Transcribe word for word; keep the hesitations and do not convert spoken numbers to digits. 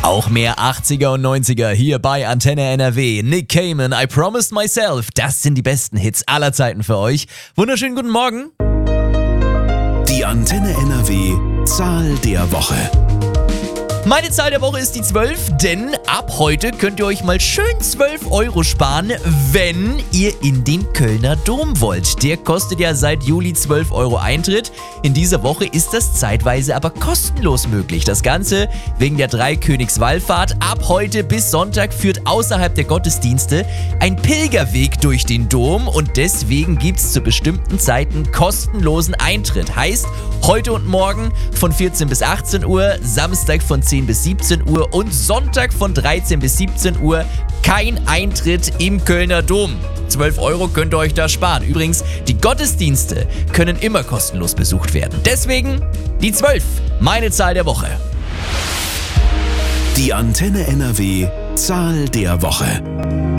Auch mehr achtziger und neunziger hier bei Antenne N R W. Nick Cayman, I Promised Myself. Das sind die besten Hits aller Zeiten für euch. Wunderschönen guten Morgen. Die Antenne N R W Zahl der Woche. Meine Zahl der Woche ist die zwölf, denn ab heute könnt ihr euch mal schön zwölf Euro sparen, wenn ihr in den Kölner Dom wollt. Der kostet ja seit Juli zwölf Euro Eintritt. In dieser Woche ist das zeitweise aber kostenlos möglich. Das Ganze wegen der Dreikönigswallfahrt. Ab heute bis Sonntag führt außerhalb der Gottesdienste ein Pilgerweg durch den Dom und deswegen gibt es zu bestimmten Zeiten kostenlosen Eintritt. Heißt, heute und morgen von vierzehn bis achtzehn Uhr, Samstag von zehn bis siebzehn Uhr und Sonntag von dreizehn bis siebzehn Uhr kein Eintritt im Kölner Dom. zwölf Euro könnt ihr euch da sparen. Übrigens, die Gottesdienste können immer kostenlos besucht werden. Deswegen die zwölf, meine Zahl der Woche. Die Antenne N R W Zahl der Woche.